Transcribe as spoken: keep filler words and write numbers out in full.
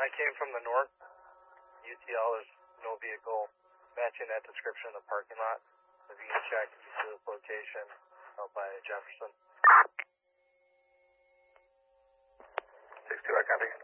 I came from the north. U T L, there's no vehicle matching that description in the parking lot. If you can check to this location out by Jefferson. six two, I copy.